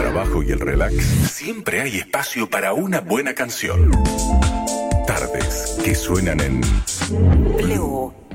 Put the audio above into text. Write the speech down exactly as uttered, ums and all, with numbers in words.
trabajo y el relax, siempre hay espacio para una buena canción. Tardes que suenan en Blue.